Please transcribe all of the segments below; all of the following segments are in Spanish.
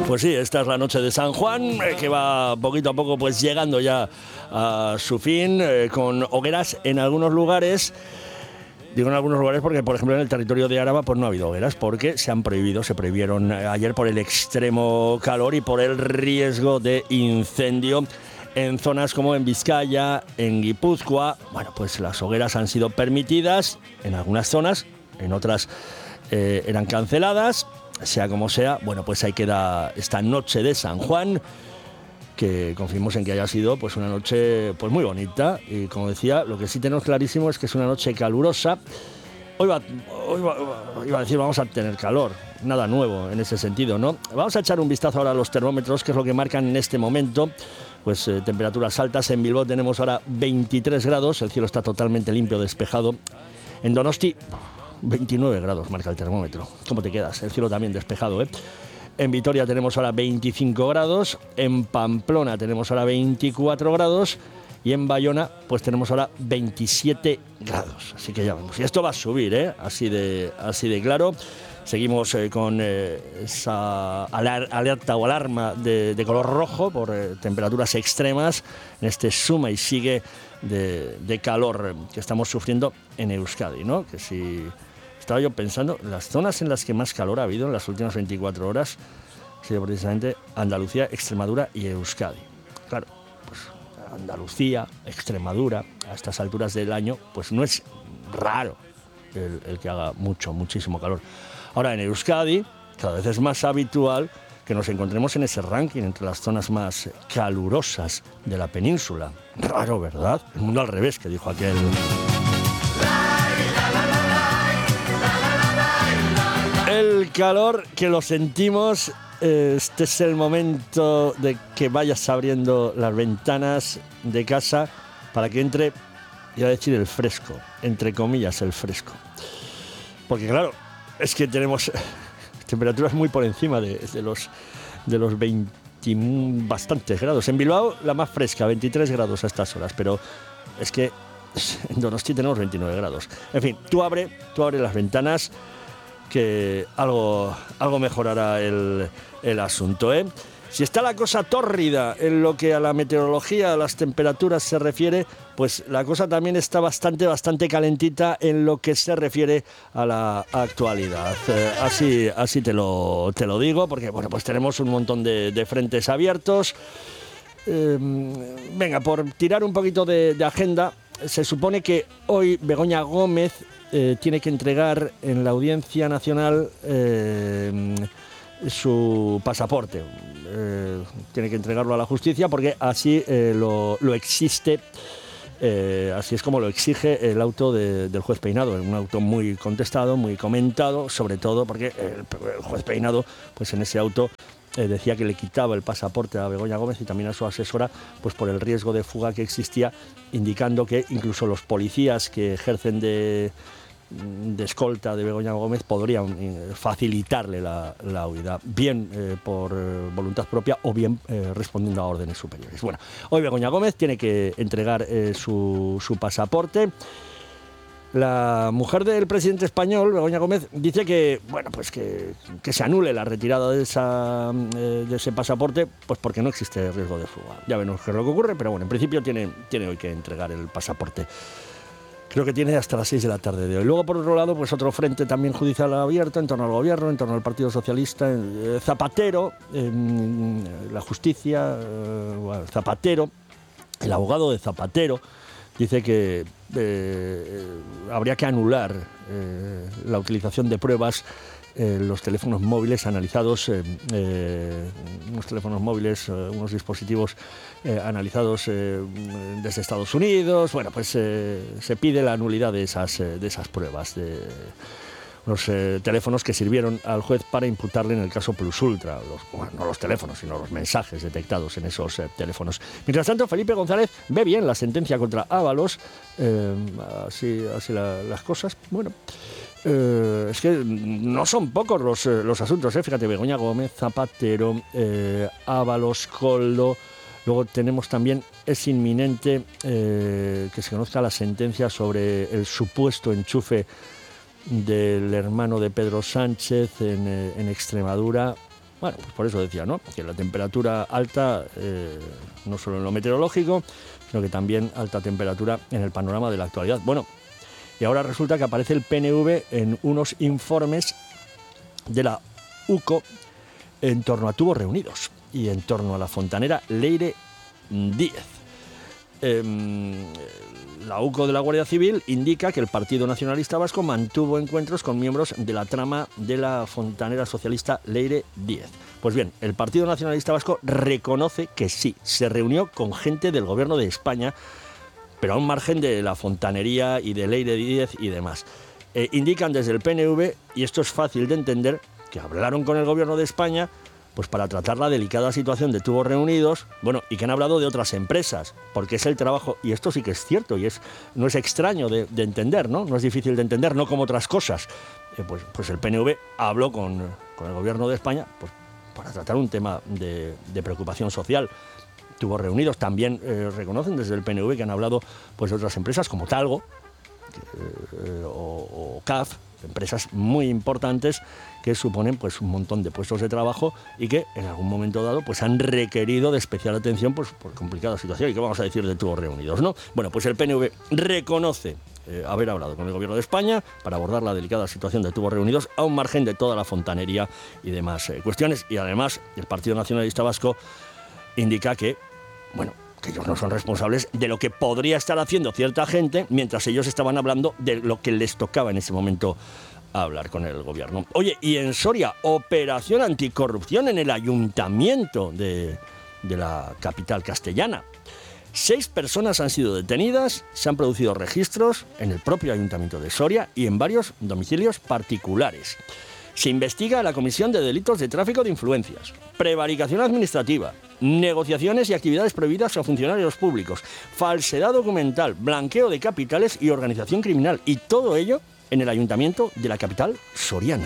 Pues sí, esta es la noche de San Juan, que va poquito a poco pues llegando ya a su fin, con hogueras en algunos lugares. Digo en algunos lugares porque, por ejemplo, en el territorio de Áraba pues no ha habido hogueras porque se prohibieron ayer por el extremo calor y por el riesgo de incendio en zonas como en Vizcaya, en Guipúzcoa. Bueno, pues las hogueras han sido permitidas en algunas zonas, en otras eran canceladas. Sea como sea, bueno, pues ahí queda esta noche de San Juan, que confiemos en que haya sido pues una noche pues muy bonita. Y como decía, lo que sí tenemos clarísimo es que es una noche calurosa. Iba a decir, vamos a tener calor, nada nuevo en ese sentido, ¿no? Vamos a echar un vistazo ahora a los termómetros, que es lo que marcan en este momento. Pues temperaturas altas. En Bilbao tenemos ahora 23 grados, el cielo está totalmente limpio, despejado. En Donosti 29 grados marca el termómetro. ¿Cómo te quedas? El cielo también despejado, ¿eh? En Vitoria tenemos ahora 25 grados, en Pamplona tenemos ahora 24 grados y en Bayona pues tenemos ahora 27 grados. Así que ya vemos. Y esto va a subir, ¿eh? Así de claro. Seguimos con esa alerta o alarma de color rojo por temperaturas extremas en este suma y sigue de calor que estamos sufriendo en Euskadi, ¿no? Que si estaba yo pensando, las zonas en las que más calor ha habido en las últimas 24 horas ha sido precisamente Andalucía, Extremadura y Euskadi. Claro, pues Andalucía, Extremadura, a estas alturas del año, pues no es raro el que haga muchísimo calor. Ahora en Euskadi cada vez es más habitual que nos encontremos en ese ranking entre las zonas más calurosas de la península. Raro, ¿verdad? El mundo al revés, que dijo aquel. El calor que lo sentimos, este es el momento de que vayas abriendo las ventanas de casa para que entre, iba a decir el fresco, entre comillas el fresco. Porque claro, es que tenemos temperaturas muy por encima de los 20 bastantes grados. En Bilbao la más fresca, 23 grados a estas horas, pero es que en Donosti tenemos 29 grados. En fin, tú abre las ventanas, que algo mejorará el asunto, ¿eh? Si está la cosa tórrida en lo que a la meteorología, a las temperaturas se refiere, pues la cosa también está bastante calentita en lo que se refiere a la actualidad. Así te lo digo, porque bueno, pues tenemos un montón de frentes abiertos. Venga, por tirar un poquito de agenda, se supone que hoy Begoña Gómez tiene que entregar en la Audiencia Nacional su pasaporte. Tiene que entregarlo a la justicia porque así lo existe, así es como lo exige el auto del juez Peinado, un auto muy contestado, muy comentado, sobre todo porque el juez Peinado, pues en ese auto decía que le quitaba el pasaporte a Begoña Gómez y también a su asesora, pues por el riesgo de fuga que existía, indicando que incluso los policías que ejercen de escolta de Begoña Gómez podrían facilitarle la huida, bien por voluntad propia o bien respondiendo a órdenes superiores. Bueno, hoy Begoña Gómez tiene que entregar su pasaporte. La mujer del presidente español, Begoña Gómez, dice que bueno, pues que se anule la retirada de ese pasaporte, pues porque no existe riesgo de fuga. Ya veremos qué es lo que ocurre, pero bueno, en principio tiene hoy que entregar el pasaporte. Creo que tiene hasta las 6 de la tarde de hoy. Luego, por otro lado, pues otro frente también judicial abierto en torno al gobierno, en torno al Partido Socialista. Zapatero, la justicia, Zapatero, el abogado de Zapatero, dice que habría que anular la utilización de pruebas los teléfonos móviles analizados, unos dispositivos analizados desde Estados Unidos. Bueno, pues se pide la nulidad de esas pruebas, de los teléfonos que sirvieron al juez para imputarle en el caso Plus Ultra, no los teléfonos, sino los mensajes detectados en esos teléfonos. Mientras tanto, Felipe González ve bien la sentencia contra Ábalos, así las cosas. Bueno, es que no son pocos los asuntos, fíjate, Begoña Gómez, Zapatero, Ábalos, Koldo. Luego tenemos también, es inminente que se conozca la sentencia sobre el supuesto enchufe del hermano de Pedro Sánchez en Extremadura. Bueno, pues por eso decía, ¿no?, que la temperatura alta, no solo en lo meteorológico, sino que también alta temperatura en el panorama de la actualidad. Bueno, y ahora resulta que aparece el PNV en unos informes de la UCO en torno a tubos reunidos y en torno a la fontanera Leire Díez. La UCO de la Guardia Civil indica que el Partido Nacionalista Vasco mantuvo encuentros con miembros de la trama de la fontanera socialista Leire Díez. Pues bien, el Partido Nacionalista Vasco reconoce que sí, se reunió con gente del Gobierno de España, pero a un margen de la fontanería y de Leire Díez y demás. Indican desde el PNV, y esto es fácil de entender, que hablaron con el Gobierno de España pues para tratar la delicada situación de tubos reunidos, bueno, y que han hablado de otras empresas, porque es el trabajo, y esto sí que es cierto, y no es extraño de entender, ¿no? No es difícil de entender, no como otras cosas. Pues el PNV habló con el Gobierno de España pues, para tratar un tema de preocupación social. Tubos reunidos. También reconocen desde el PNV que han hablado pues, de otras empresas como Talgo o CAF, empresas muy importantes que suponen pues un montón de puestos de trabajo y que en algún momento dado pues han requerido de especial atención pues, por complicada situación. ¿Y qué vamos a decir de tubos reunidos, no? Bueno, pues el PNV reconoce haber hablado con el Gobierno de España para abordar la delicada situación de tubos reunidos a un margen de toda la fontanería y demás cuestiones. Y además el Partido Nacionalista Vasco indica que, bueno, que ellos no son responsables de lo que podría estar haciendo cierta gente mientras ellos estaban hablando de lo que les tocaba en ese momento hablar con el gobierno. Oye, y en Soria, operación anticorrupción en el ayuntamiento de la capital castellana. 6 personas han sido detenidas, se han producido registros en el propio ayuntamiento de Soria y en varios domicilios particulares. Se investiga la comisión de delitos de tráfico de influencias, prevaricación administrativa, negociaciones y actividades prohibidas a funcionarios públicos, falsedad documental, blanqueo de capitales y organización criminal. Y todo ello en el ayuntamiento de la capital soriana.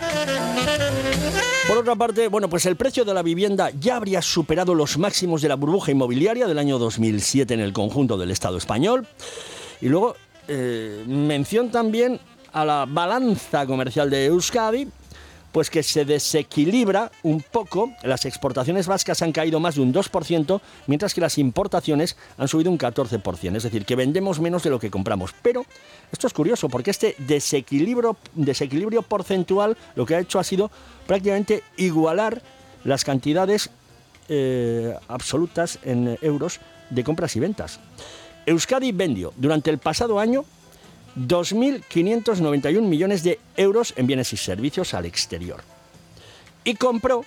Por otra parte, bueno, pues el precio de la vivienda ya habría superado los máximos de la burbuja inmobiliaria del año 2007 en el conjunto del Estado español. Y luego, mención también a la balanza comercial de Euskadi, pues que se desequilibra un poco. Las exportaciones vascas han caído más de un 2%, mientras que las importaciones han subido un 14%. Es decir, que vendemos menos de lo que compramos. Pero esto es curioso, porque este desequilibrio porcentual lo que ha hecho ha sido prácticamente igualar las cantidades absolutas en euros de compras y ventas. Euskadi vendió durante el pasado año 2.591 millones de euros en bienes y servicios al exterior. Y compró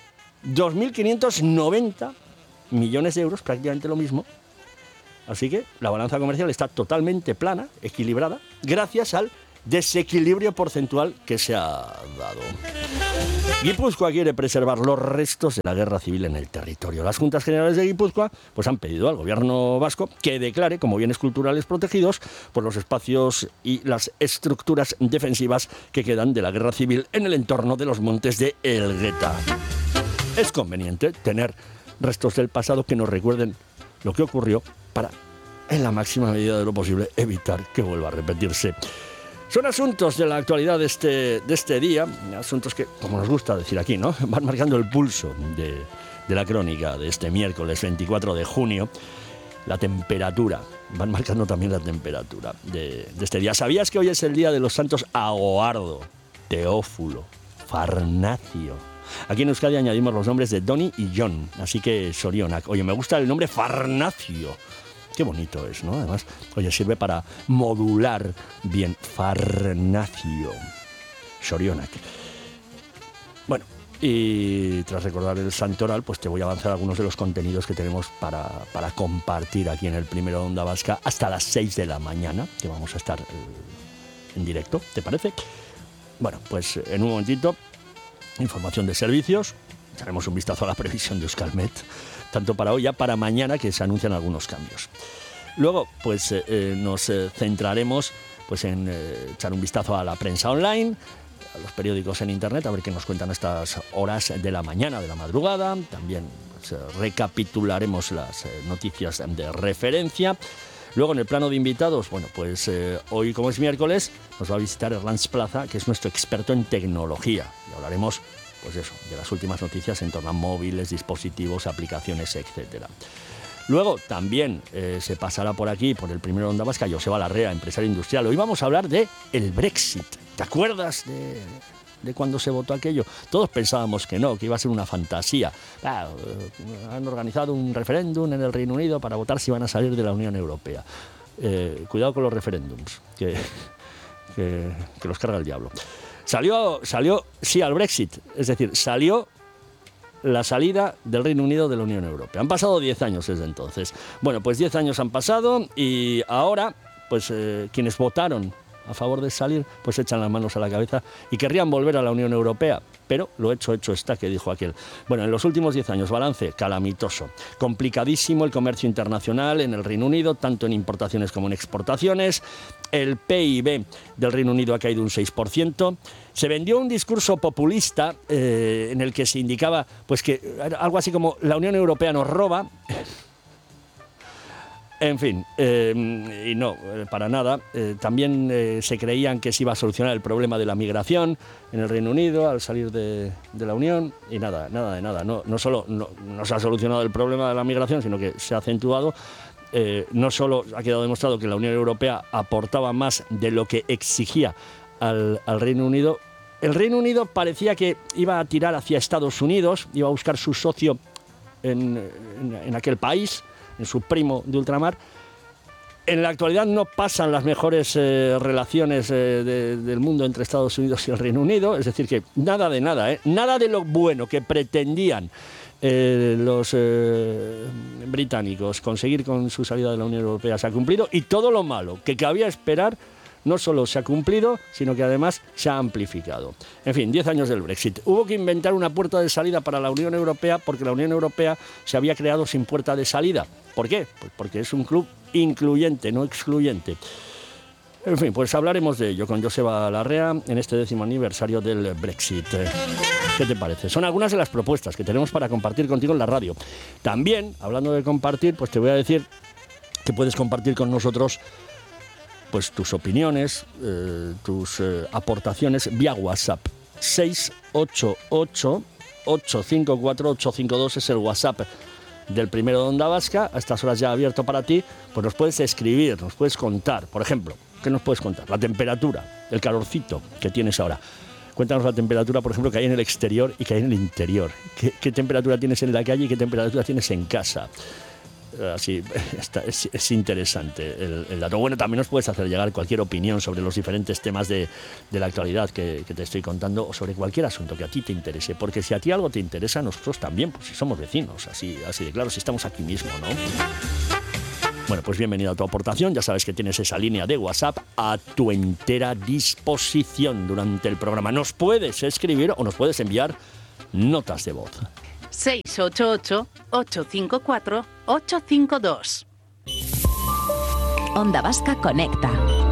2.590 millones de euros, prácticamente lo mismo. Así que la balanza comercial está totalmente plana, equilibrada, gracias al desequilibrio porcentual que se ha dado. Guipúzcoa quiere preservar los restos de la guerra civil en el territorio. Las Juntas Generales de Guipúzcoa pues han pedido al gobierno vasco que declare como bienes culturales protegidos por los espacios y las estructuras defensivas que quedan de la guerra civil en el entorno de los montes de Elgueta. Es conveniente tener restos del pasado que nos recuerden lo que ocurrió para, en la máxima medida de lo posible, evitar que vuelva a repetirse. Son asuntos de la actualidad de este día, asuntos que, como nos gusta decir aquí, ¿no?, van marcando el pulso de la crónica de este miércoles 24 de junio. La temperatura, van marcando también la temperatura de este día. ¿Sabías que hoy es el día de los santos Agoardo, Teófulo, Farnacio? Aquí en Euskadi añadimos los nombres de Doni y John, así que Sorionak. Oye, me gusta el nombre Farnacio. Qué bonito es, ¿no? Además, oye, sirve para modular bien. Farnacio. Sorionak. Bueno, y tras recordar el santoral, pues te voy a avanzar algunos de los contenidos que tenemos para compartir aquí en el Primero de Onda Vasca hasta las 6 de la mañana, que vamos a estar en directo, ¿te parece? Bueno, pues en un momentito, información de servicios, echaremos un vistazo a la previsión de Euskalmet, tanto para hoy ya para mañana, que se anuncian algunos cambios. Luego, pues nos centraremos pues en echar un vistazo a la prensa online, a los periódicos en internet, a ver qué nos cuentan a estas horas de la mañana, de la madrugada. También pues, recapitularemos las noticias de referencia. Luego, en el plano de invitados, bueno, pues hoy, como es miércoles, nos va a visitar Erlans Plaza, que es nuestro experto en tecnología. Y hablaremos pues eso, de las últimas noticias en torno a móviles, dispositivos, aplicaciones, etcétera. Luego también se pasará por aquí, por el primero de Onda Vasca, Joseba Larrea, empresario industrial. Hoy vamos a hablar de el Brexit. ¿Te acuerdas de cuando se votó aquello? Todos pensábamos que no, que iba a ser una fantasía. Han organizado un referéndum en el Reino Unido para votar si van a salir de la Unión Europea. Cuidado con los referéndums, que los carga el diablo. Salió sí al Brexit, es decir, salió la salida del Reino Unido de la Unión Europea. Han pasado 10 años desde entonces. Bueno, pues 10 años han pasado y ahora, pues quienes votaron a favor de salir, pues echan las manos a la cabeza y querrían volver a la Unión Europea. Pero lo hecho está, que dijo aquel. Bueno, en los últimos 10 años, balance calamitoso. Complicadísimo el comercio internacional en el Reino Unido, tanto en importaciones como en exportaciones. El PIB del Reino Unido ha caído un 6%. Se vendió un discurso populista en el que se indicaba pues que algo así como la Unión Europea nos roba. En fin, y no, para nada. También se creían que se iba a solucionar el problema de la migración en el Reino Unido al salir de la Unión, y nada. No solo no se ha solucionado el problema de la migración, sino que se ha acentuado. No solo ha quedado demostrado que la Unión Europea aportaba más de lo que exigía al Reino Unido. El Reino Unido parecía que iba a tirar hacia Estados Unidos, iba a buscar su socio en aquel país, en su primo de ultramar. En la actualidad no pasan las mejores relaciones del mundo entre Estados Unidos y el Reino Unido, es decir, que nada de nada, nada de lo bueno que pretendían los británicos conseguir con su salida de la Unión Europea se ha cumplido, y todo lo malo que cabía esperar no solo se ha cumplido, sino que además se ha amplificado. En fin, 10 años del Brexit. Hubo que inventar una puerta de salida para la Unión Europea porque la Unión Europea se había creado sin puerta de salida. ¿Por qué? Pues porque es un club incluyente, no excluyente. En fin, pues hablaremos de ello con Joseba Larrea en este 10º aniversario del Brexit. ¿Qué te parece? Son algunas de las propuestas que tenemos para compartir contigo en la radio. También, hablando de compartir, pues te voy a decir que puedes compartir con nosotros pues tus opiniones, tus aportaciones vía WhatsApp. 688-854-852 es el WhatsApp del primero de Onda Vasca. A estas horas ya abierto para ti, pues nos puedes escribir, nos puedes contar. Por ejemplo, ¿qué nos puedes contar? La temperatura, el calorcito que tienes ahora. Cuéntanos la temperatura, por ejemplo, que hay en el exterior y que hay en el interior. ¿Qué temperatura tienes en la calle y qué temperatura tienes en casa? Así es interesante el dato. Bueno, también nos puedes hacer llegar cualquier opinión sobre los diferentes temas de la actualidad que te estoy contando, o sobre cualquier asunto que a ti te interese, porque si a ti algo te interesa, nosotros también, pues si somos vecinos, así de claro, si estamos aquí mismo, ¿no? Bueno, pues bienvenido a tu aportación. Ya sabes que tienes esa línea de WhatsApp a tu entera disposición durante el programa. Nos puedes escribir o nos puedes enviar notas de voz. 688-854-852. Onda Vasca Conecta.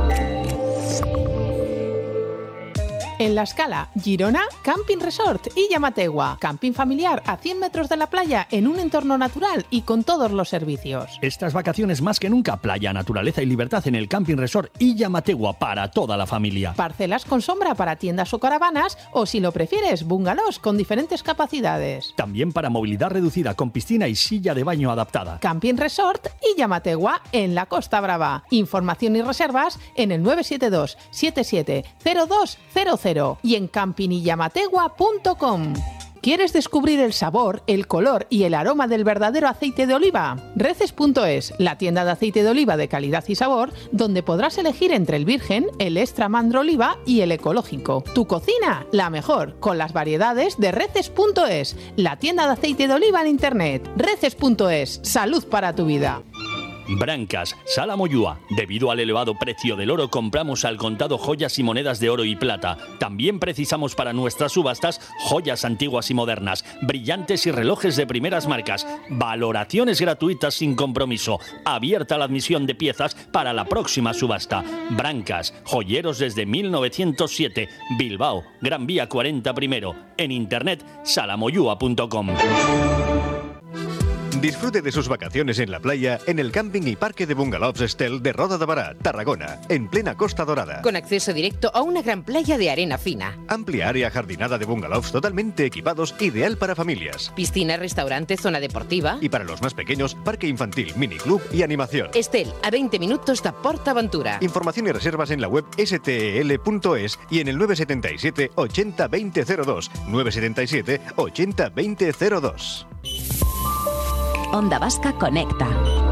En La Escala, Girona, Camping Resort y Llamategua. Camping familiar a 100 metros de la playa en un entorno natural y con todos los servicios. Estas vacaciones más que nunca, playa, naturaleza y libertad en el Camping Resort y Llamategua para toda la familia. Parcelas con sombra para tiendas o caravanas, o si lo prefieres, bungalows con diferentes capacidades. También para movilidad reducida con piscina y silla de baño adaptada. Camping Resort y Llamategua en la Costa Brava. Información y reservas en el 972 77 0200 y en campingyamategua.com. ¿Quieres descubrir el sabor, el color y el aroma del verdadero aceite de oliva? Reces.es, la tienda de aceite de oliva de calidad y sabor, donde podrás elegir entre el virgen, el extra mandro oliva y el ecológico. Tu cocina, la mejor, con las variedades de Reces.es, la tienda de aceite de oliva en internet. Reces.es, salud para tu vida. Brancas, Sala Moyúa. Debido al elevado precio del oro, compramos al contado joyas y monedas de oro y plata. También precisamos para nuestras subastas joyas antiguas y modernas, brillantes y relojes de primeras marcas. Valoraciones gratuitas sin compromiso. Abierta la admisión de piezas para la próxima subasta. Brancas, joyeros desde 1907. Bilbao, Gran Vía 40 primero. En internet, salamoyua.com. Disfrute de sus vacaciones en la playa en el camping y parque de bungalows Estel de Roda de Bará, Tarragona, en plena Costa Dorada. Con acceso directo a una gran playa de arena fina. Amplia área jardinada de bungalows totalmente equipados, ideal para familias. Piscina, restaurante, zona deportiva. Y para los más pequeños, parque infantil, miniclub y animación. Estel, a 20 minutos de PortAventura. Información y reservas en la web stel.es y en el 977 80 2002. 977 80 2002. Onda Vasca Conecta.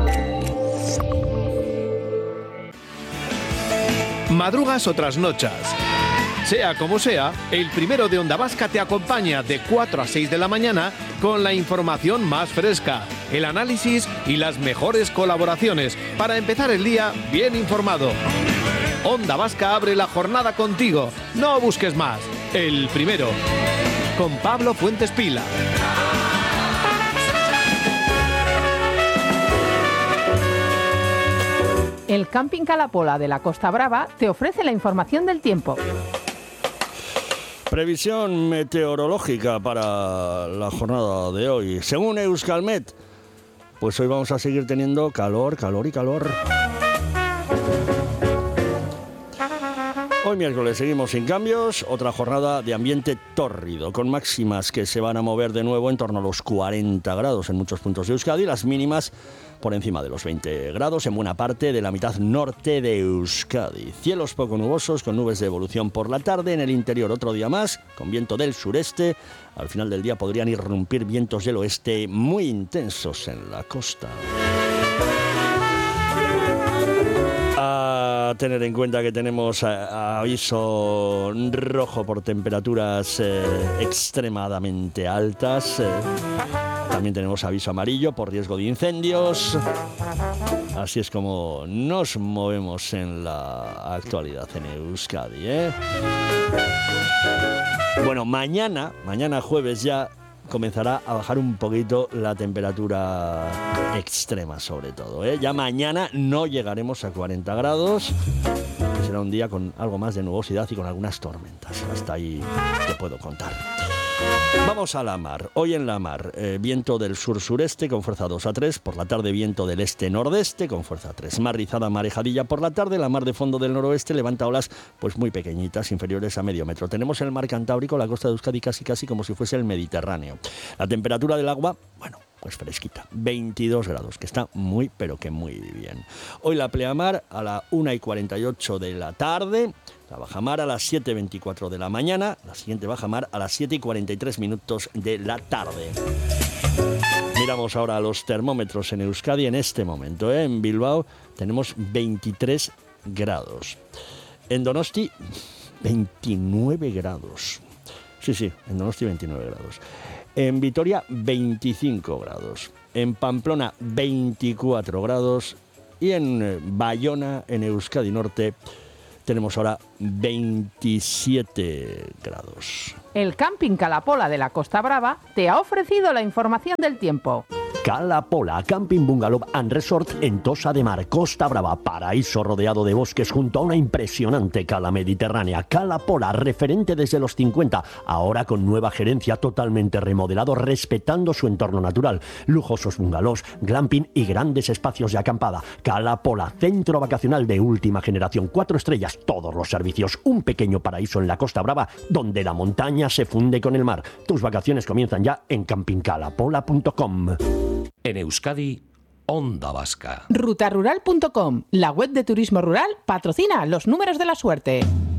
Madrugas o trasnochas. Sea como sea, el primero de Onda Vasca te acompaña de 4 a 6 de la mañana con la información más fresca, el análisis y las mejores colaboraciones para empezar el día bien informado. Onda Vasca abre la jornada contigo. No busques más. El primero. Con Pablo Fuentes Pila. El Camping Calapola de la Costa Brava te ofrece la información del tiempo. Previsión meteorológica para la jornada de hoy. Según Euskalmet, pues hoy vamos a seguir teniendo calor, calor y calor. Hoy miércoles seguimos sin cambios, otra jornada de ambiente tórrido, con máximas que se van a mover de nuevo en torno a los 40 grados en muchos puntos de Euskadi, las mínimas por encima de los 20 grados en buena parte de la mitad norte de Euskadi. Cielos poco nubosos con nubes de evolución por la tarde, en el interior otro día más, con viento del sureste. Al final del día podrían irrumpir vientos del oeste muy intensos en la costa. A tener en cuenta que tenemos aviso rojo por temperaturas extremadamente altas. También tenemos aviso amarillo por riesgo de incendios. Así es como nos movemos en la actualidad en Euskadi, Bueno, mañana jueves ya comenzará a bajar un poquito la temperatura extrema, sobre todo, Ya mañana no llegaremos a 40 grados. Será un día con algo más de nubosidad y con algunas tormentas. Hasta ahí te puedo contar. Vamos a la mar. Hoy en la mar, viento del sur-sureste con fuerza 2 a 3. Por la tarde, viento del este-nordeste con fuerza 3. Mar rizada, marejadilla por la tarde. La mar de fondo del noroeste levanta olas pues muy pequeñitas, inferiores a medio metro. Tenemos el mar Cantábrico, la costa de Euskadi casi como si fuese el Mediterráneo. La temperatura del agua, bueno, pues fresquita, 22 grados, que está muy, pero que muy bien. Hoy la pleamar a la 1:48 de la tarde, la bajamar a las 7:24 de la mañana, la siguiente bajamar a las 7:43 de la tarde. Miramos ahora los termómetros en Euskadi en este momento. En Bilbao tenemos 23 grados. En Donosti, 29 grados. Sí, en Donosti 29 grados. En Vitoria, 25 grados. En Pamplona, 24 grados. Y en Bayona, en Euskadi Norte, tenemos ahora 27 grados. El Camping Calapola de la Costa Brava te ha ofrecido la información del tiempo. Calapola, Camping Bungalow and Resort en Tossa de Mar, Costa Brava, paraíso rodeado de bosques junto a una impresionante cala mediterránea. Calapola, referente desde los 50, ahora con nueva gerencia, totalmente remodelado, respetando su entorno natural. Lujosos bungalows, glamping y grandes espacios de acampada. Calapola, centro vacacional de última generación, 4 estrellas, todos los servicios. Un pequeño paraíso en la Costa Brava, donde la montaña se funde con el mar. Tus vacaciones comienzan ya en campingcalapola.com. En Euskadi, Onda Vasca. Rutarural.com, la web de turismo rural, patrocina los números de la suerte.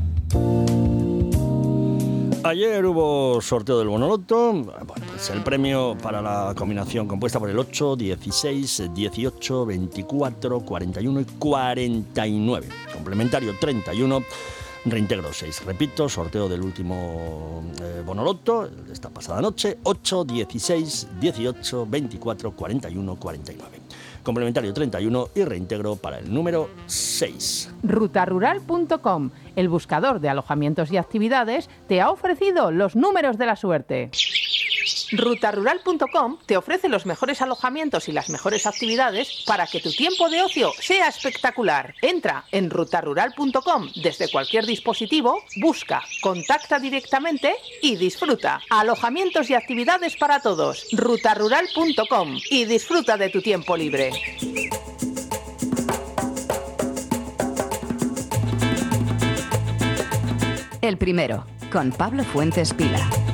Ayer hubo sorteo del Bonoloto. Bueno, pues el premio para la combinación compuesta por el 8, 16, 18, 24, 41 y 49. Complementario 31. Reintegro 6. Repito, sorteo del último Bonoloto, de esta pasada noche, 8, 16, 18, 24, 41, 49. Complementario 31 y reintegro para el número 6. Rutarural.com, el buscador de alojamientos y actividades, te ha ofrecido los números de la suerte. Rutarural.com te ofrece los mejores alojamientos y las mejores actividades para que tu tiempo de ocio sea espectacular. Entra en rutarural.com desde cualquier dispositivo, busca, contacta directamente y disfruta. Alojamientos y actividades para todos. Rutarural.com y disfruta de tu tiempo libre. El primero, con Pablo Fuentes Pila.